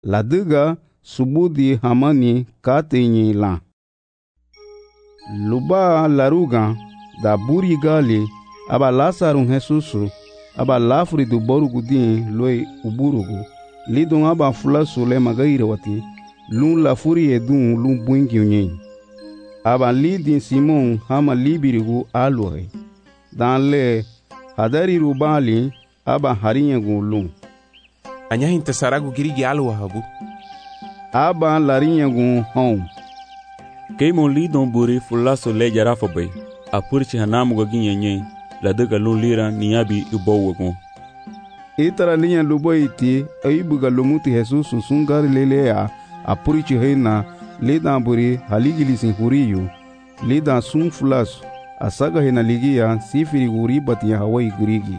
ladiga subudi hamani katenyi la. Luba laruga da buri gali aba lasarun Jesusu aba lafri du borugu din loi uburugu lidon aba fulasu le magaire wati lun lafuri edun lun buingi unyen aba lidin Simon hama libirigu alore dan le hadari rubali aba harinyagu lun anya hinta saragu girigi alwa habu aba larinyagu hom Keimon lidon buri fulasu le jarafa bay apurchi hanamu gaginyenye la daga lun lira niyabi ubowagon itara linha luboiti aibuga lumuti Jesusu sungari lelea apurchi heina lidan buri haligili sin huriyu lidan sun fulasu asaga hena ligia sifiri uribati ya Hawaii grigi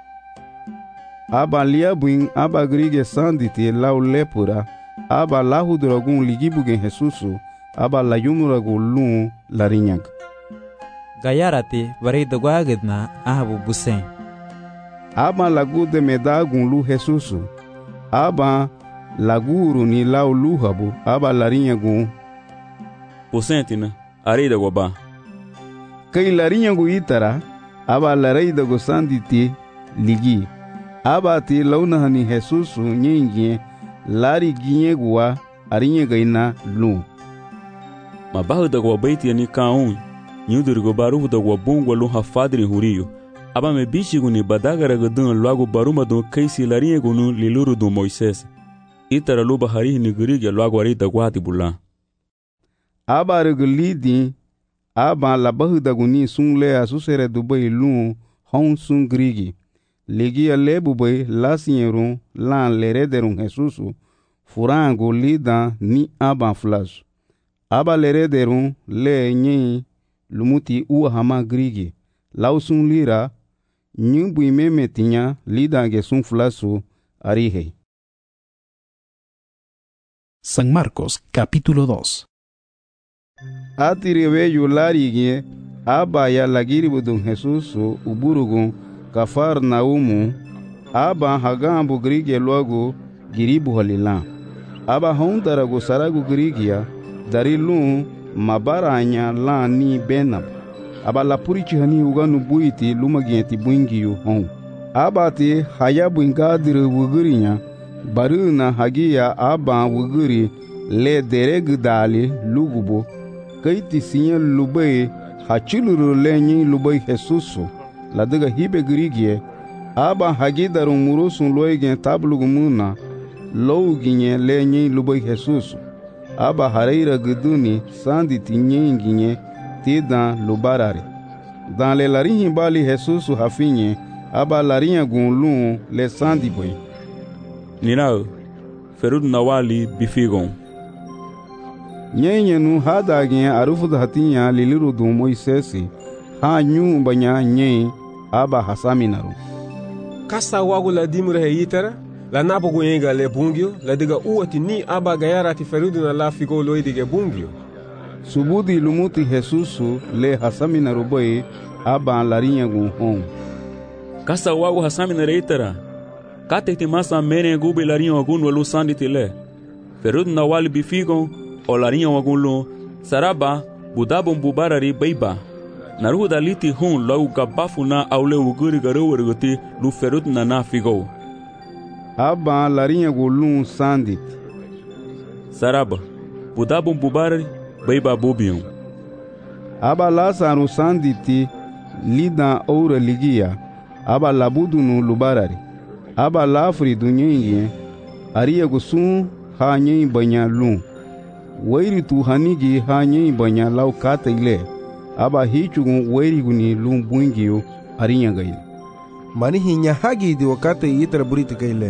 aba liabuin aba grige sanditi lau lepura aba lahudragun ligibugen Jesusu aba layumuragu lun larinyag gayarati vareidogwagedna ahabu busen aba lagu de medagun lu Jesusu aba laguru ni lau luhabu aba larinyagu posentina areida goba kai larinyagu itara aba lareidago sanditi ligi aba ti launahani Jesusu nyingie lari ginyegua arinyegaina lu mabahu da gobaiti ni kaun nyudurgo baru da gobungwa lu hafadri huriyo aba me bichigu ni badagara gadun logo baruma do kaisi larinyagu nu liluru do Moises itara lu bahari ni gurige logo ari da gwati bulan aba regulidi aba labahu da guni sungle asusere dubai lu hon sun grigi ligia lebu bay lasieru lan lerederun Jesusu furango lida ni aba flash aba lerederun le nyi lumuti uwa hama grigi lausun lira nyumbu imeme tinya lida ge sun flasu arihe. San Marcos capítulo 2. Atiriwe yularigi aba ya lagiribudun Jesusu uburugun Kafarnaumu aba hagambu grigi logo giribu halila aba hondarago saragu grigia darilun mabaranya la ni benab aba lapurichi hani uganu buiti lumagienti buingiyu hon abati hayabu ingadire wugurinya baruna hagia aba wuguri le dereg dali lugubo kaiti sinya lubai hachuluru lenyi lubai Jesusu la daga hibe grigie aba hagidarun murusun loigen tablugumuna louginye lenyi lubai Jesusu aba hareira guduni sanditi nyenginye tidan lubarare dan le larinhi bali Jesusu hafinye aba larinha gunlun le sandiboy ninao ferud nawali bifigon nyenyenu hadagin arufu hatinya liliru du Moisesi ha nyu banya nye aba hasaminaru kasa wagu la dimre heitara la nabogu yenga le bungyo la diga uati ni aba gayarati ferudu na la figo loidige bungyo subudi lumuti Jesusu le hasaminaru boy aba larinha gun hon kasa wagu hasamina reitara kateti masa mene gube larinha gun walu sanditi le ferudu na wali bifigon o larinha wagun lu saraba budabon bubarari beiba naruhu daliti hun lau gabafu na aule uguri garewergoti lu ferut na na figo aba larinha gulun sandit saraba budabon bubarari beiba bubion aba lasaru sanditi lida oura ligia aba labudunu lubarari aba lafri dunyenye aria gusun ha nyen banya lu wairi tu hanigi ha nyen banya lau kata ile aba hichugun wairi guni lu buingiyo arinya gaile mani hinya hagi di wakate yitra buriti gaile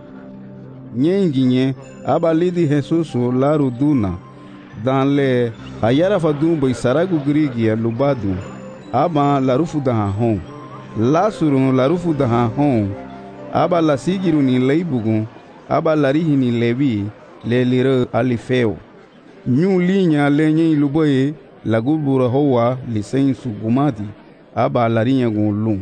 nyenginye aba lidi Jesusu laru duna dan le hayara fadun bai saragu grigia lubadu aba larufu daha hon lasurun larufu daha hon aba lasigiru ni leibugun aba larihi ni levi le lire alifeo nyu linya lenye luboye lagubura hoa lisensu gumadi aba larinya gunlun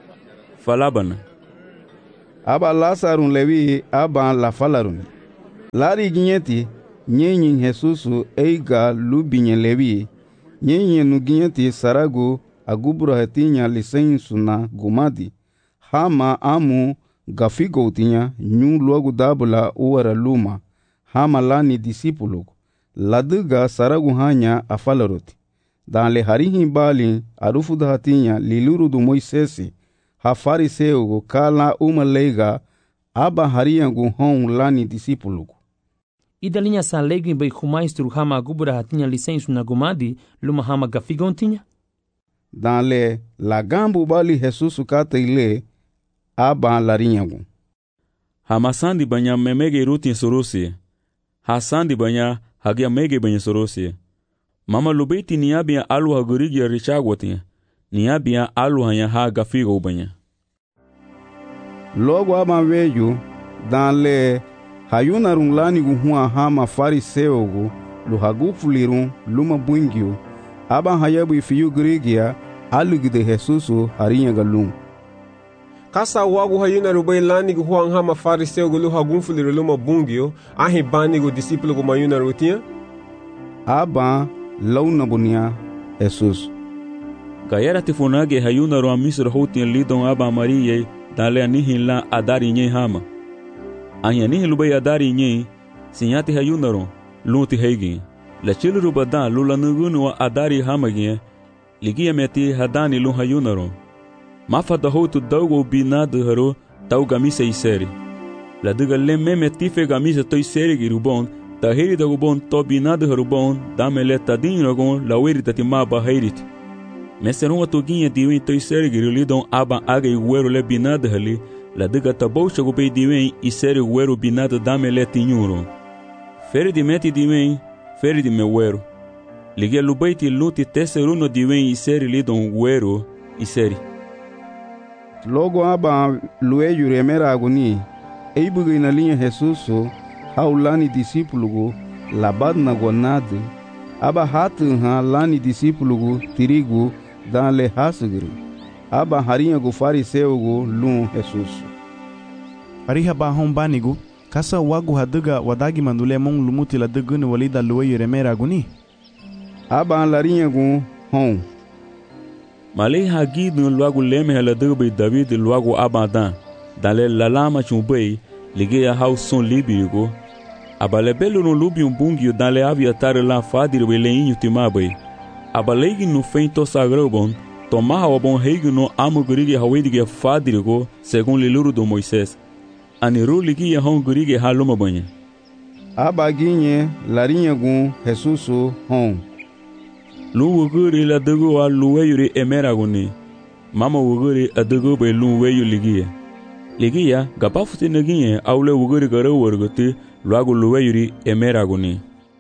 falabana aba lasarun levi aba la falarun Lari ginyeti nyenyin Jesusu eiga lubinye levi. Nyenye nu ginyeti saragu agubura hetinya lisensu na gumadi. Hama amu gafigo utinya nyu luagu dabula uwara luma. Hama lani disipuluk. Laduga saragu hanya afalaroti. Dan le harihin bali arufu da hatinya liluru du Moisesi. Ha fariseugu kala umaleiga aba hariyangu hon lani disipulugu. Idalinha sa legui bai humaistru hama agubura hatinya lisensu na gumadi luma hama gafigo tinya? Dan le lagambu bali Jesusu kata ile aba larinyagu. Hama sandi banya memege rutin sorosi. Ha sandi banya hagia mege banya sorosi. Mama lubeti niabia alu hagurigi richagwati. Niabia alu hanya ha gafigo banya. Logo aba veju dan le hayuna runglani guhua hama fariseugu lu hagufulirun luma bungiu aba hayabu ifiyu grigia alugide Jesusu harinyaga lum. Kasa wagu hayuna rubai lani gu huang hama fariseu gu lu hagunfuliru luma bungio ahi bani gu disipulu gu mayuna rutia? Aba launa bunia Jesus. Gayara tifunage hayuna ru amisro houtien lidon aba mariye dale anihin la adari nye hama. Ahi anihin lubai adari nye sinyati hayuna ru lunti heigi. La chilu rubadan lula nugunu wa adari hama gye ligia meti hadani lu hayuna ru. Mafa da hotu daugo binadu haro tau gamise iseri. La duga lemme metife gamise toi seri girubon ta heri da gubon to binadu harubon damele tadin rogon la weri tati maba herit. Meseron wa toginha diwen toi seri girulidon aba aga iguero le binadu hali la duga taboucha gubei diwen iseri guero binadu damele tinyuro. Feri di meti diwen feri di mewero. Ligia lubaiti luti teseruno diwen iseri lidon guero iseri. Logo aba lueyu remera aguni eibugu na linha Jesusu haulani disipulugu labadna gonade aba hatu ha lani disipulugu tirigu dan le hasugiri aba harinha gu fariseugu lum Jesusu. Ariha ba hon banigu kasa wagu haduga wadagi mandule mong lumuti la dugunu walida lueyu remera aguni aba larinha gu hon Malay hagidu luagu leme hala dubai David luagu abadan dale lalama chumbei ligeya hauson libigo abale belo lubi bungi dale aviatar la fadir beleinho timabai abalegi no feito sagrobon tomaha wabon heigo no amugurige hawedige fadirgo segun liluru do Moisés aniru ligeya hongurige haluma banha abaginhe larinha gu Jesusu hon Luwuguri la dugu wa luweyuri emeraguni. Mama wuguri adugu be luweyu ligia. Ligia gapafuti negie aule wuguri gara warguti luagu luweyuri emeraguni.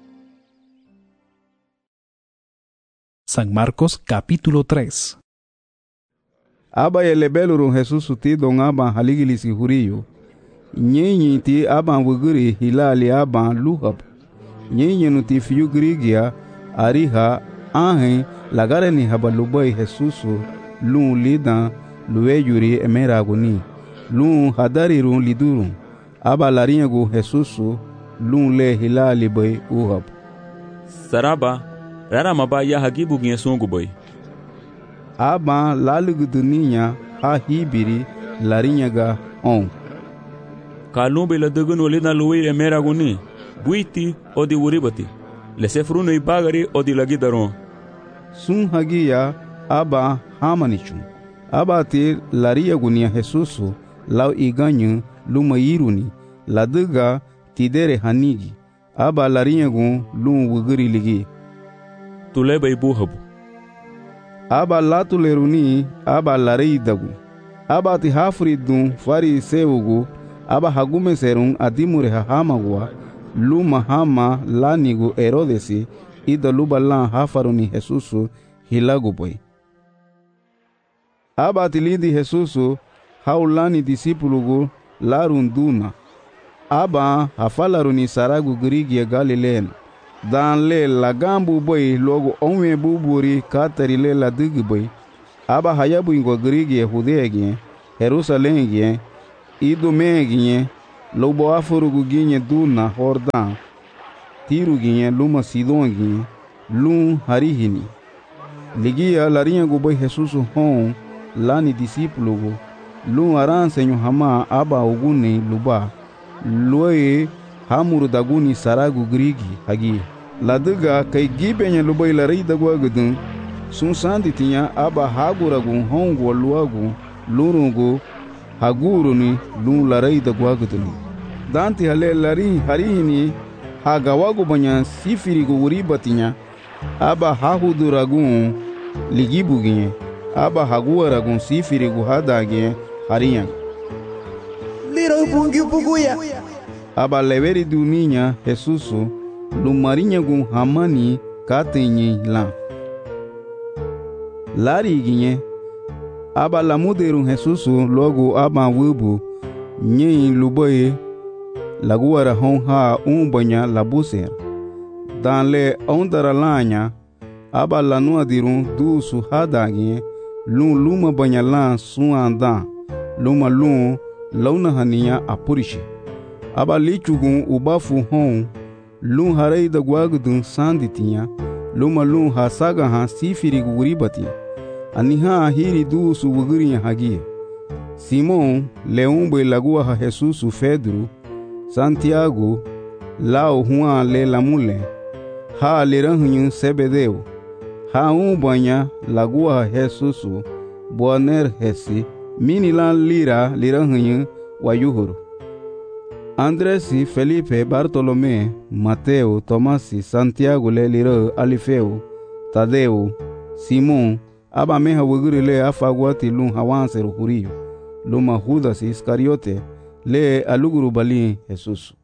San Marcos capítulo 3. Aba elebeluru Jesusu ti don aba haligilisi huriyo. Nyenyi ti aba wuguri hilali aba luhab. Nyenyi nuti fiyu grigia ariha ahen lagare ni habalubai Jesusu lun lidan luweyuri emeraguni lun hadariru liduru aba larinyagu Jesusu lun le hilali bai uhab. Saraba rara maba ya hagibu ginye songu bai. Aba laluguduninya ha hibiri larinyaga on. Kalumbe la dugunu lidan luweyuri emeraguni buiti odi uribati. Lesefruno ibagari odi lagidaron. Sun hagia aba hamanichun. Aba ti laria gunia Jesusu lau iganyu luma yiruni laduga tidere hanigi. Aba laria gun lum wuguri ligi. Tuleba ibuhabu. Aba latuleruni aba larei dagu. Aba ti hafridun fariseugu aba hagume serun adimure hamagwa luma hama lanigu Herodesi ida luba lan hafaruni Jesusu hilagu boy. Aba tilindi Jesusu haulani disipulugu larunduna. Aba hafalaruni saragu grigia Galileen. Dan le lagambu boy logo onwe buburi katari le la digi boy. Aba hayabu ingo grigia Judea gien, Jerusalem gien, Idume gien, lobo aforugu ginye duna Jordan, tiru ginye luma Sidon ginye, lum harihini. Ligia larinha gubai Jesus hon, lani discípulo, lum aran senho hama aba ogune luba, loe hamuru daguni saragu grigi hagi. Laduga kai gibenya lubai lari dagwa gudun, sun sandi tinha aba haguragun hongo luagu, lurungu, haguruni lum larai dagwa guduni. Danti hale lari harihini hagawagu banyan sifirigu uribatinya, aba hahuduragun ligibuginye, aba haguaragun sifirigu hadaginye hariyan. Liro bungi buguya. Aba leveri duninya Jesusu lumarinyagun hamani katenye lan. Lari ginye, aba lamuderun Jesusu logo aba wubu nye luboye laguara hon ha banya labuser. Dan le ondara lanya, aba lanua dirun du su hadagye, luma banya lan suandan, luma launa hania apurishi. Aba lichugun ubafu hon, harei da guagudun sanditinha, luma hasaga han sifiri guribati. Aniha hiri du su wugurinha hagie. Simon, leumbe lagua ha Jesusu Pedro, Santiago, Lao Juan le lamule, ha liranhunyu Sebedeu, ha banya lagua Jesusu, Boaner hesi, minilan lira liranhunyu wayuhuru. Andresi, Felipe, Bartolomé, Mateo, Tomasi, Santiago le lira Alifeu, Tadeu, Simon, aba meha wuguri le afaguati lun hawanseru huriyo, luma Judas Iscariote, le aluguru bali Jesus.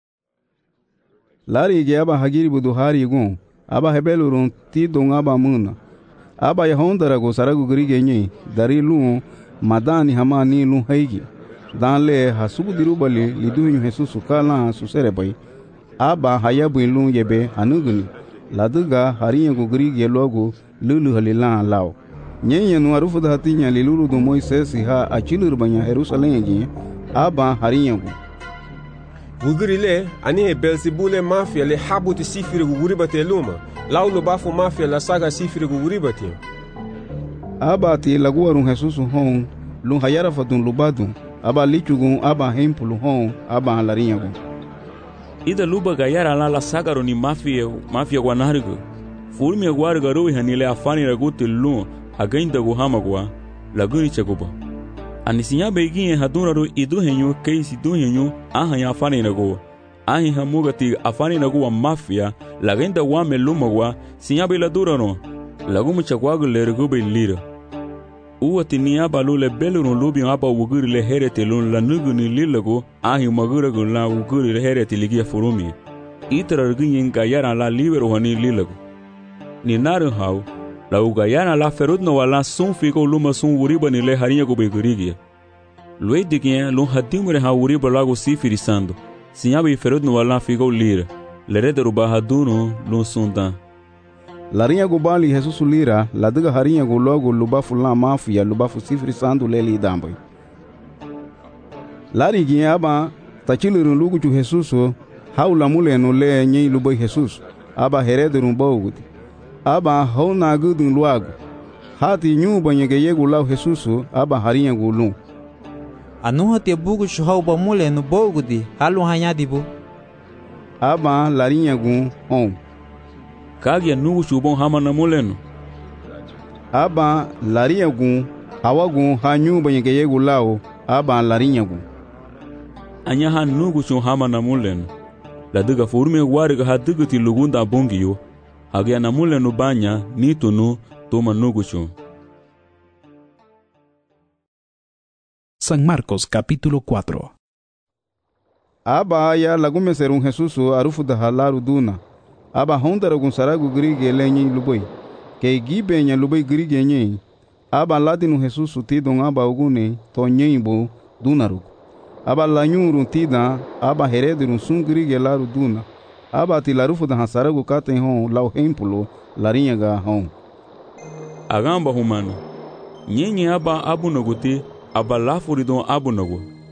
Lari ge aba hagiri buduhari gun, aba hebelurun ti don aba muna. Aba yahondara go saragu grige nye, dari lun madani hamani lun haigi. Dan le hasubu diru bali liduhinyu Jesus kala susere bai. Aba hayabu lun yebe hanuguni. Laduga hariya go grige logo lulu halilan lao. Nyenye nuarufu da hatinya liluru do Moises ha achilur banya Jerusalem gi aba hariyangu. Wuguri le ani he Belzebule mafia le habuti sifiri guguribate luma. Laulo bafu mafia la saga sifiri guguribate. Aba ti laguarun Jesusu hon lun hayara fatun lubadun. Aba lichugun aba hempulu hon aba halariyangu. Ida luba gayara la saga ni mafia guanarigo. Fulmi aguarga rui hanile afani raguti lun againda guhamagwa laguni chaguba. Anisinya beginye hadunaro iduhenyo keisi duhenyo ahanya afani nago. Ahi hamugati afani nago wa mafia lagenda wame lumagwa sinyabe la durano. Lagumu chagwagu le regube lira. Uwati ni aba lule belunu lubi aba wuguri le herete lun la nuguni lilago ahi maguragu la wuguri le herete ligia furumi. Itara reginye ngayara la libero hani lilago. Ni naru hau la ugayana la ferudno wala sun figo luma sun wuriba ni le harinha go begurigia. Lue digien lun hadimure ha wuriba lago sifirisando. Sinyabe ferudno wala figo lira. Lerede ruba haduno lun sundan. Larinha go bali Jesus lira, la diga harinha go logo lubafu la mafia lubafu sifirisando leli dambai. Lari gien aba tachilurun lugu chu Jesuso, haula mule no le nyei lubai Jesus. Aba herederun bauguti. Aba hona gudun luagu. Hati nyuba nyege yegu lau Jesusu aba harinha gulun. Anu hati bugu shuhau ba mule no bogudi halu hanyadibu. Aba larinha gun on. Kagia nugu shubon hama na muleno. Aba larinha gun hawagun ha nyuba nyege yegu lau aba larinha gun. Anya ha nugu shun hama na muleno. La diga furme wariga ha digati lugunda bongiyo. Hagia na muleno banya nitunu toma nugu shun. San Marcos capítulo 4. Aba ya lagume serun Jesusu arufu da halaru duna. Aba hondara gun saragu grige lenyi luboi. Ke gibenya luboi grige nye. Aba ladinu Jesusu tidon aba ogune to nyembo dunarugu. Aba lanyurun tida aba heredirun sun grige laru duna. Aba ti larufu da saragu katen hon lau hempulo larinha ga hon. Agamba humano. Nyenye aba abunaguti aba lafuridon abunagu.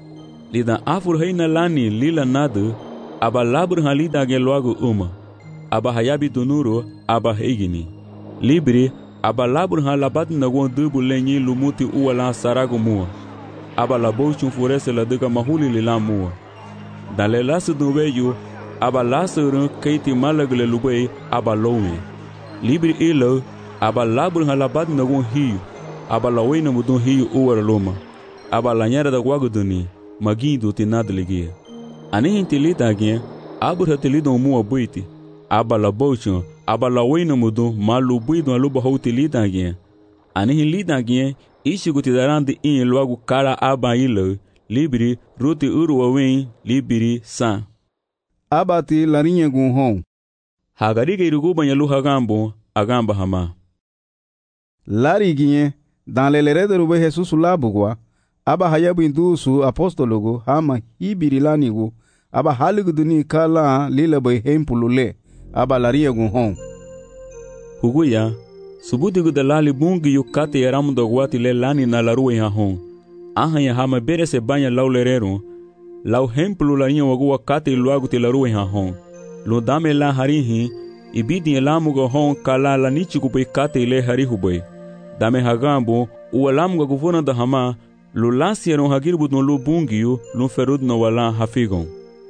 Lida afur haina lani lila nadu, aba labur halida gen loagu aba hayabi dunuro, aba heigini. Libri, aba labur halabat nagon dubu lenyi lumuti uwala saragu mua. Aba labouchun furese la duga mahuli lila mua. Dale lasu dunweyu, aba lasurun keiti malagle lubei, aba lowe. Libri ilo, aba labur halabat nagon hiu, aba lawena mudun hiu uwara loma. Aba lanyara da guaguduni, magindu tinadligia. Anihin tilita agien, abur hatilidon mua buiti. Aba la bouchon, aba la wena mudu malu buidon aluba houti lidagien. Anihin lidagien, ishigu darandi in logo kara aba ilo, libri, ruti uruwawen, libri, san. Aba ti larinha gunhon. Hagariga iruguba nyalu hagambo, agamba hama. Lariguinhe, dan lelere de rube Jesus labugwa, aba hayabu indusu apostologo, hama hibiri lanigu, aba haligu duni kala lila bay hempulule. Aba laria gunhon. Huguya, subudigu da lali bungi yu kate yaramu dogwati le lani na laruwe ya hon. Aha ya hama bere se banya lau lerero, lau hemplu laria wagua kate iluagu te laruwe ya hon. Lo dame la harihi, ibidi elamu ga hon kala la nichigu bay kate ile harihu bay. Dame hagambo, uwalamu ga guvona da hama, lo lasi yaron hagirbu don lo bungi yu, lo ferud no wala hafigon.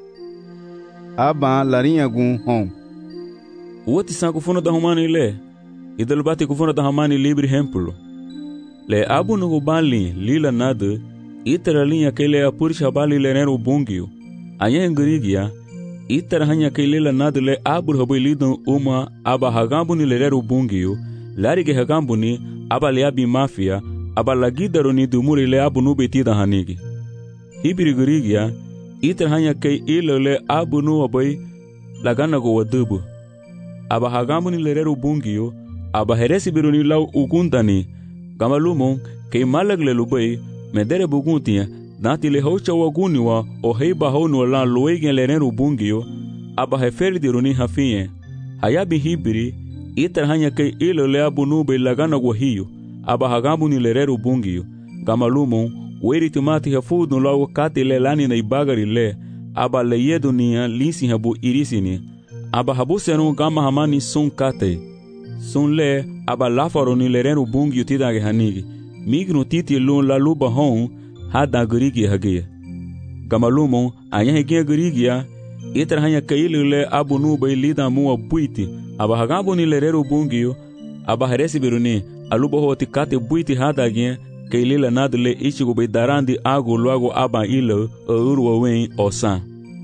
Aba laria gunhon. Uoti san kufuna da humani le, idal bati kufuna da humani libri hemplo. Le abu nugu bali lila nadu, itara linha kele apurisha bali le nero bungio. Anya engirigia, itara hanya kele la nadu le abu habu lidon aba hagambu ni le nero bungio, larige hagambu ni aba le abi mafia, aba lagidaro ni dumuri le abu nube tida hanigi. Hibiri girigia, itara hanya kei ilo le abu nu abai lagana go wadubu. Aba hagambu ni lerero bungio, aba heresi biruni lau ugundani, gamalumon, kei malagle lubei, medere buguntia, dati le haucha waguniwa, o heiba honu la luegen lerero bungio, aba heferi diruni hafinye, hayabi hibiri, itar hanya kei ilo le abu nube lagana wahio, aba hagambu ni lerero bungio, gamalumon, weri tumati hafudun lau kati le lani na ibagari le, aba le yedunia lisi habu irisini, aba habu serun gama hamani sun kate. Sun le, aba lafaro ni lerenu bungi utidage hanigi. Mignu titi lun la luba hon, hada gurigi hagia. Gama lumon, anya hegia gurigia, itra hanya kailu le abu nube lida mua buiti. Aba hagambu ni lereru bungi, aba heresi biruni, aluba hoti kate buiti hada gien, kailila nadle ichigu be darandi agu luago aba ilo, urwa wen osan.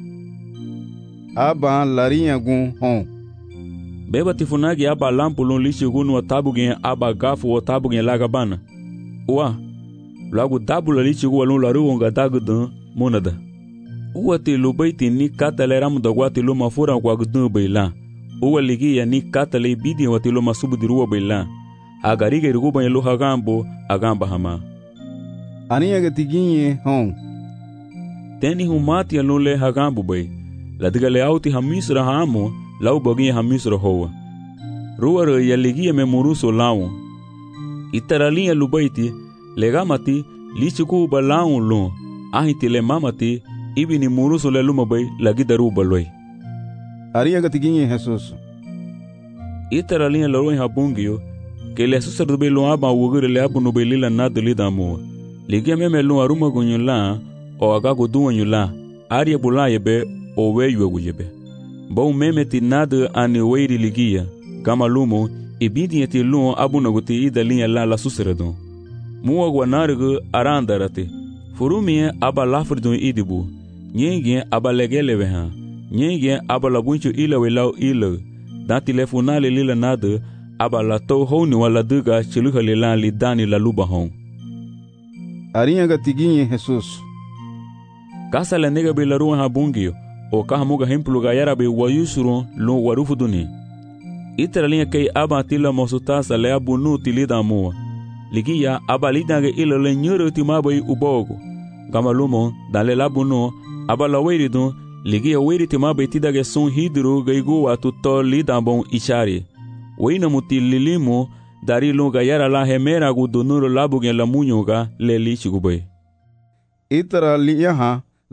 Aba larinha gunhon. Beba tifunagi aba lampulun lichigunu wa tabugen aba gafu wa tabugen lagabana. Uwa, lagu dabula lichigu walun laruonga dagudun monada. Uwa ti lubaiti ni katale ramu dagwati luma fura kwa gudun baila. Uwa ligia ni katale bidi wati luma subudiruwa baila. Agarige ruguba ya luha gambo, agamba hama. Ania gatiginye hon. Teni humati ya lule hagambo bay. Ladiga le auti hamisra hamo, lau bogi hamisra hoa. Ruara ya ligia me muruso lao. Itaralia lubaiti, legamati, lichuku ba lao lo. Ahiti le mamati, ibi ni muruso le lumabay, lagida ruba loy. Aria gatiginye Jesus. Itaralia loroi habungio, que le susarbe lo aba wugure le abu nubelila nadlida mo. Ligia me lo aruma gunyula, o agago duanyula, aria bulaye be, o weyo wuyebe. Bom memeti nada ani weiri ligia, gama lumo, ibidi eti luo abu naguti ida linha la suseredon. Mua guanargu arandarate, furumie aba lafridon idibu, nyenge aba legeleveha, nyenge aba labuncho ila welau ila, dati lefunale lila nada, aba la to honi wala duga chiluha lila li dani la luba hon. Arinha gatiguinha Jesus. Kasa la nega be la ruan habungio, o kahamuga hemplu gayara be wayusuro lo warufu duni. Itra linha kei aba tila mosutasa le abu nu tilida mua. Ligia aba lidage ilo le nyuru timabai ubogo. Gama lumo, dale labu nu, aba la weiridun, ligia weiri timabai tidage son hidru gaigu atu to lidambon ishari. Weina muti lilimu, dari lo gayara la hemera gu donuro labu gen la munyuga le lichigubai. Itra liha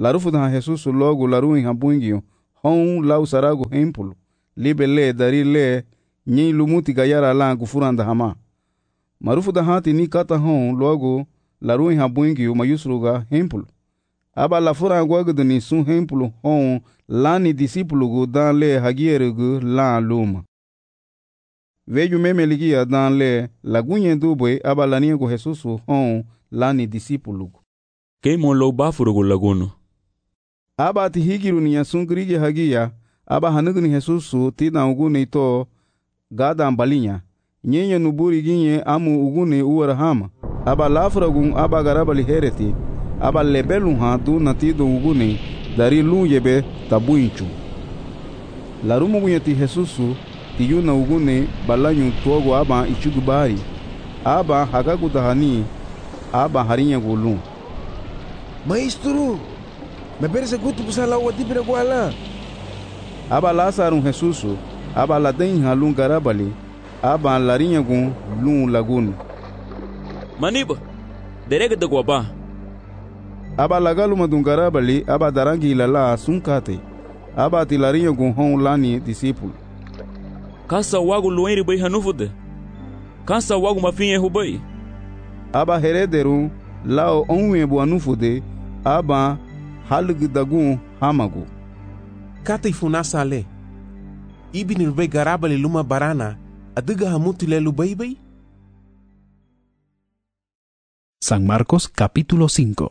larufu da Jesus logo laru in habungio hon lau sarago hempulu libe le dari le nyi lumuti gayara la gufuranda hama marufu da hati ni kata hon logo laru in habungio mayusruga hempulu aba la fura gwagdu ni sun hempulu hon lani disipulu go dan le hagiergu la luma veju meme ligia dan le lagunye dubwe aba laniego Jesus hon lani disipulu Keimon lo bafurugo laguno. Aba ti higiru ni yasungrige hagia aba hanugni Jesus tina ugune to gada ambalinya nyenye nuburi ginye amu ugune uwarahama aba lafragun aba garabali hereti aba lebelun ha du natido ugune dari luyebe tabuinchu larumu gunyati Jesus tiyuna ugune balanyu togo aba ichugubari aba hagagudahani aba harinya gulun Maestro, me parece gusto pusar la agua tipira guala. Aba Lazarus Jesus, aba laden halun garabali, aba larinha gun lun lagun. Maniba, derega de guaba. Aba lagalu madun garabali, aba darangi lala sunkate, aba ti larinha gun hon lani discípulo. Kasa wago luenri bai hanufude. Kasa wago mafinhe rubai. Aba herederu lao onwe bu anufude. Aba halg dagun hamagu Kata ifunasa ale Ibini rubai garabali luma barana Adiga hamutile lubai. San Marcos capítulo 5.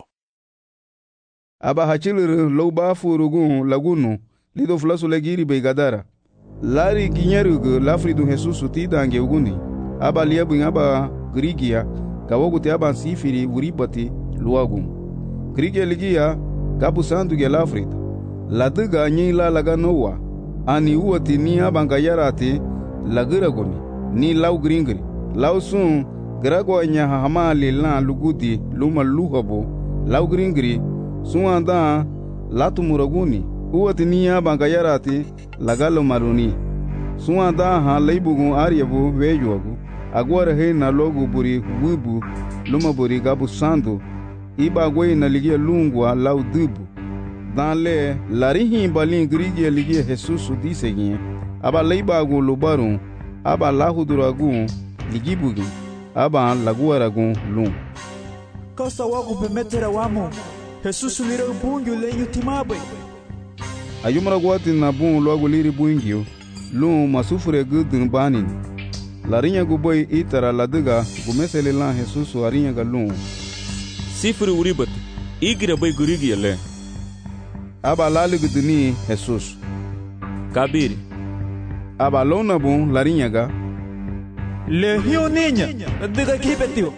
Aba hachilur loba furugun lagunu lido flasu legiri bei gadara lari ginyerugu lafridu Jesus tidange uguni aba liabun aba grigia gawoguti aba sifiri uribati luagun Krige ligia gabu sandu ge lafrita ladiga nyi la laga nowa ani uwati ni abanga yarati lagiragoni ni lau gringri lau sun grago nya hamali la lugudi luma luhabo lau gringri sun anda latumuraguni uwati ni abanga yarati lagalo maruni sun anda ha leibugun aryabu vejuagu agwara he na logo buri wibu luma buri gabu sandu iba gwe na ligia lungwa lau dubu dan le larihi balin grigia ligia Jesus disegin aba leiba go lubarun aba lahuduragun ligibugi aba laguaragun lung Kasa wago bemetera wamo Jesus lira bungyo lenyu timabe ayumra gwati na bun logo liri bungyo lung masufure gudun banin larinya guboy itara ladiga gumesele lan Jesus arinya ga lung Sifuri uribat, igira bai gurigi le. Aba laliguduni Jesus. Kabiri. Aba lona bun larinyaga. Lehio niña, diga kibetio.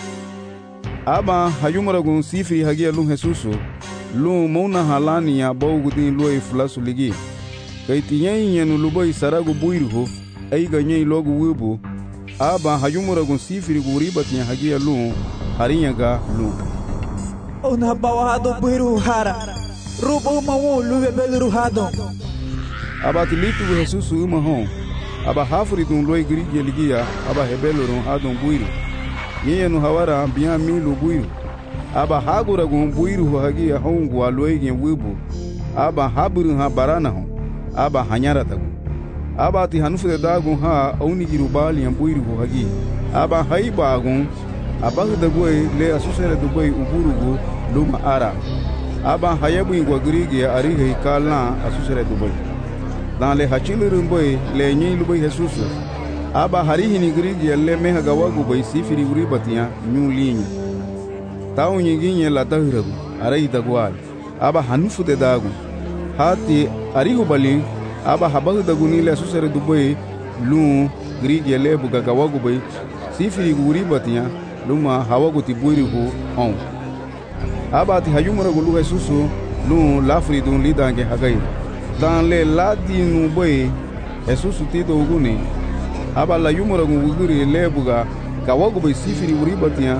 Aba hayumaragun sifiri hagia lun Jesus. Lun mona halania bawgudin loi flasu ligi. Kaitiyen yenu lubai saragu buirho, aiga nyei logu wibu. Aba hayumaragun sifiri guribatnya hagia lun harinyaga lun. Una bawado buiru hara. Rubo mawu luwe belu hado. Aba tilitu Jesus uma hon. Aba hafuri dun loi grigi ligia aba hebelu ron hadon buiru. Yenu hawara biya milu buiru. Aba hagura gun buiru hagia hongu aloi gen wibu. Aba haburu ha barana hon. Aba hanyara tagu. Aba ti hanufude dagun ha oni girubali en buiru hagi. Aba haiba gun aba hudagoi le asusere dubai uburugu luma ara aba hayabu ingwa grigi arihe kala asusere dubai dan le hachilurum boy le nyi lubai Jesus aba harihi ni grigi le meha gawagu boy sifiri uribatia nyu linyi tawu nyinginye la tahirabu arai dagwal aba hanufu de dagu hati arihu bali aba habahu daguni le asusere dubai lu grigi le buga gawagu boy sifiri uribatia luma hawaguti buirihu on abati hayumura gulu Jesus lu lafri dun lidange hagai dan le ladi nu boy Jesus tito uguni aba la yumura guguri lebuga kawagu boy sifiri uribatia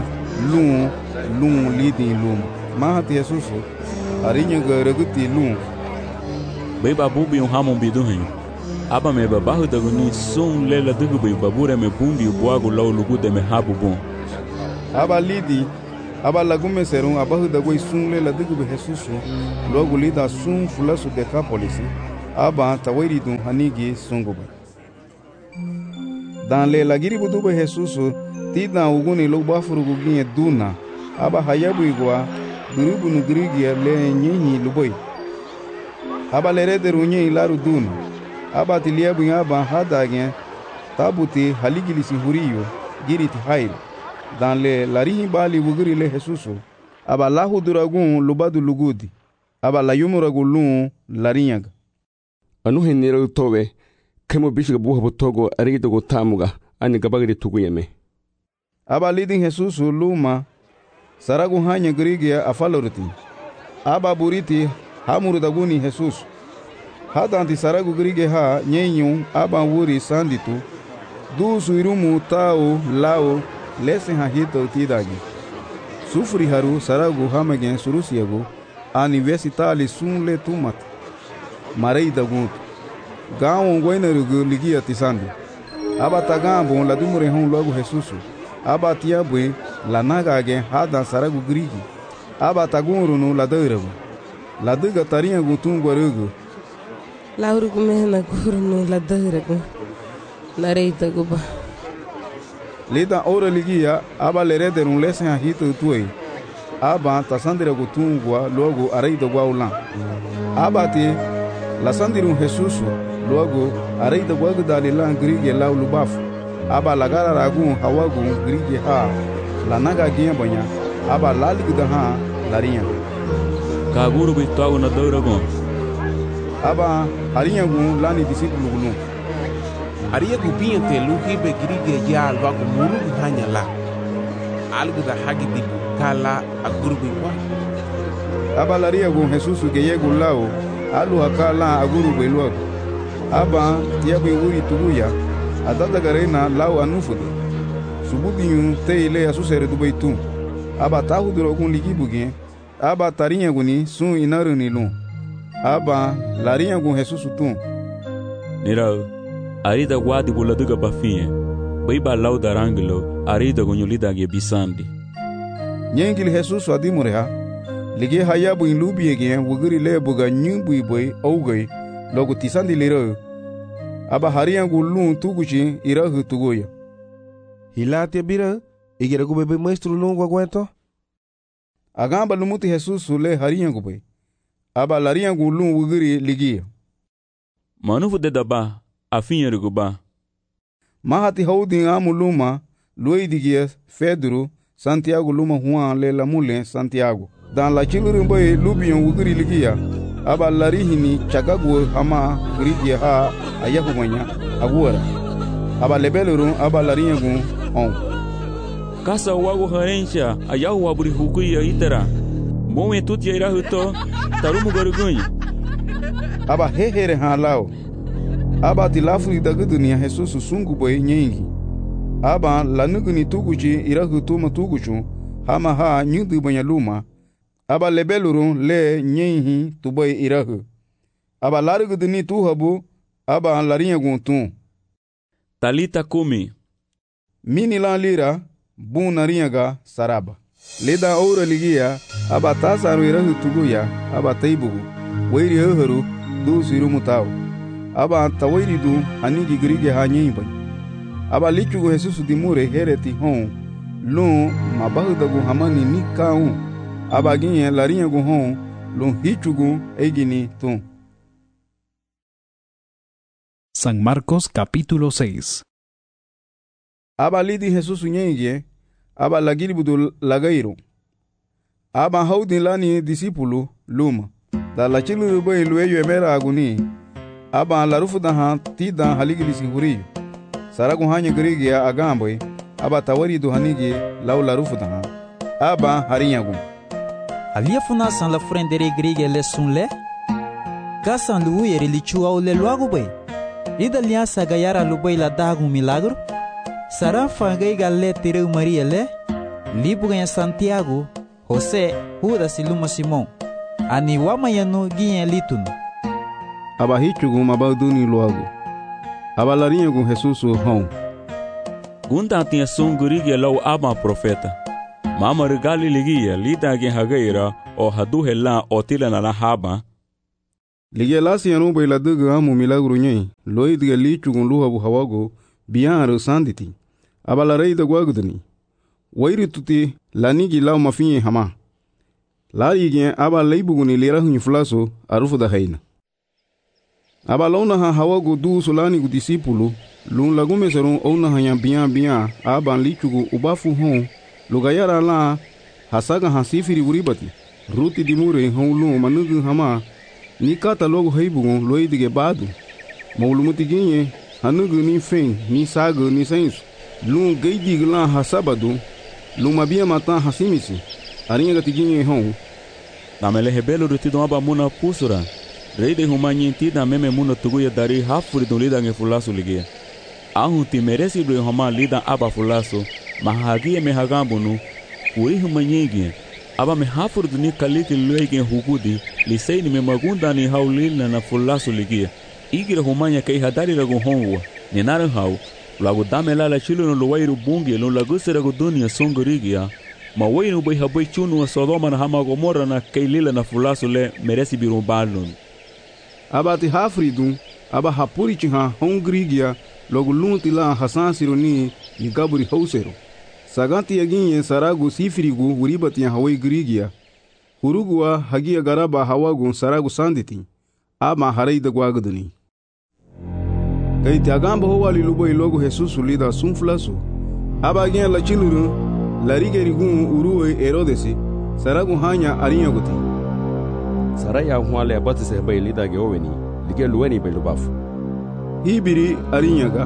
lu lidin lum mahati Jesus arinya garaguti lu Bai babubi hamon biduhin aba me babahu daguni sun lela dugu bai babure me bumbi buagu lau lugu de me habu bon aba lidi aba lagume serum abahu da goi sunle la digu be Jesus logo lida sun fulasu Decapolis aba tawiri dun hanigi sunguba dan le lagiri budu be Jesus tida uguni lo bafurugu ginye duna aba hayabu igwa durubu nu grigia le nyenyi luboi aba lerede runye ilaru duna aba tiliabu aba hadagen tabuti haligilisi huriyo giriti hairo dan le larihi bali wugiri le Jesus aba lahu duragun lubadu lugudi aba la yumuragulun larinyaga anu henero towe kemo bishiga buha botogo arigito go tamuga ani gabagiri tuguyeme aba lidin Jesus luma saragu hanya grigia afalorti aba buriti hamurudaguni Jesus hadanti saragu grige ha nyenyu aba wuri sanditu du suirumu tao lao lesen hahito tidagi sufri haru saragu hamagen surusiagu universitali sunle tumat marei dagut gaon goinerugu ligia tisandi aba tagambo la dumure hon logo Jesus aba tiabwe la nagage hada saragu grigi aba tagurunu la deuragu la diga tarinha gutungwarugu la urugu mehna gurunu la deuragu la reita guba lida ora ligia aba lerederun lesen hahito tuei aba tasandira gutungwa logo areida gwaulan aba ti la sandirun Jesus logo areida gwagu dalilan grigi la ulubafu aba lagara ragun hawagu grigi ha la naga giya banya aba laligda ha lariya kaguru bitwago na dauragon aba hariya gun lani disipulu gulun ariya gubinha te luhi be grige ya alba ko muru hanya la alguda hagi di kala agurbi wa aba lariya gun Jesus geye gulao alu hakala agurbi lo aba tiabu wuri tuguya adada garena lau anufudu subudinyu te ile asusere dubaitu aba tahuduro gun ligibuge aba tarinha guni sun inaruni lu aba larinha gun Jesus tu nirau arida guadi buladuga bafinye baiba lau daranglo arida gunyulida ge bisandi nyengil Jesus adimureha lige hayabu inlubiege wugiri lebuga nyumbu iboy ougay logo tisandi lero aba hariya gulun tuguchi irahu tugoya hilate bira igera go bebe maestro longo aguento agamba lumuti Jesus le hariya gube aba lariya gulun wugiri ligia manufu de daba afinye guba mahati haudin amuluma luidigia Pedro Santiago luma Juan le lamule Santiago dan la chilurumboy lubion wugiri ligia aba larihini chagagu hama grigia ha ayahumanya agura aba lebelurun aba lariyagun on kasa wago harencha ayahu aburi hukuya itara moe tuti ira huto tarumu garugunyi aba hehere ha lao aba tilafuri dagu dunia Jesus sungu boy nyengi aba lanuguni tuguchi ira huto matuguchu hama ha nyudu banyaluma aba lebelurun le nyenhi tuboy irahu aba laruguduni tuhabu aba lariyagun tu talita kumi mini la lira bun nariyaga saraba leda ora ligia aba tasaru irahu tuguya aba taibugu wairi hohoru du sirumutao aba tawairi du anigi grige hanyimba aba lichugo Jesus dimure hereti hon lu mabahudagu hamani nikau aba ginye larinha gu hon lu hichugu egini tu San Marcos capítulo 6. Aba lidi Jesus nyenye aba lagili budu lagairo aba haudin lani disipulu luma da la chilu boy lueyo emera aguni aba larufu da ha tida haligili sihuri saragu hanya grigia agamboy aba tawari do hanigi law larufu da ha aba harinyagu alia funa san la frendere grige le sunle kasan lu yeri lichua o le luago bay ida liasa gayara lu bay la dagu milagro sara fangai galle tireu maria le libu ganha Santiago José Judas e Luma Simão ani wamayanu ginha litun aba hichugu mabaduni luago aba larinha com Jesus hon gunda tinha sungurigi lau aba profeta Mama Galiligia lita gen hagaira o haduhe la o tila na la haba. Lige lasi yanu bai la daga amu milagro nye, loi diga li chugun luha bu hawago, biyan aro sanditi. Aba la rei da guagudani. Wairi tuti la nigi lau mafinye hama. La igen aba leibuguni lera hunyi fulaso arufu da haina. Aba launa ha hawago du solani gu disipulu, lun lagume serun ouna hanya biyan aba li chugu ubafu hon, lugayara la hasaga hasifiri uribati. Ruti dimure hon lun manugu hama, ni kata logo heibugon loi dige badu. Maulumuti ginye, hanugu ni fen, ni sago ni sensu. Lun geidig la hasabadu, lun mabia matan hasimisi. Arinha gati ginye hon. Namele hebelo rutido aba muna pusura. Reide humanyi tida meme muna tuguya dari hafuri dun lida nge fulasu ligia. Ahun ti meresi blue homa lida aba fulasu, mahagie me hagambunu, ui humanyi aba me hafuri duni kaliti luege hugudi, liseini me magunda ni haulilna na fulasu ligia. Igira humanya kei hadari lagu honwa, ni nare hau, lagu dame lala chilu no luwairu bungi no laguse lagu dunia songorigia, ma wainu bai habai chunu wa Sodoma na hama Gomora na kei lila na fulasu le meresi birumbalun. Aba ti hafridun, aba hapuri chiha hongrigia, logu lunti la hasan sironi ni gaburi hausero. Saganti yaginye saragu sifirigu uribati ya hawai grigia. Hurugua hagia garaba hawagun saragu sanditi. Aba hareida guagaduni. Gaiti agamba howali lubai logu Jesus lida sunflasu. Aba gen la chilurun, la rigerigun uruwe Herodesi, saragu hanya arinyaguti. Saraya huale abati se bai lida ge oweni, lige luweni bai lubafu. Hibiri arinyaga.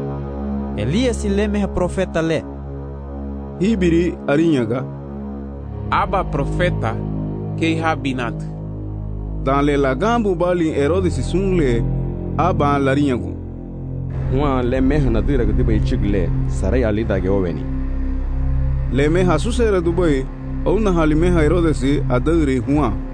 Elias ileme profeta le. Hibiri arinyaga. Aba profeta kei habinat. Dans le lagambu bali Herodesi sunle aba larinyagu. Hua le meha na dira ge dibai chigle, saraya lida ge oweni. Le meha susera dubai, au na hali meha Herodesi adagre hua.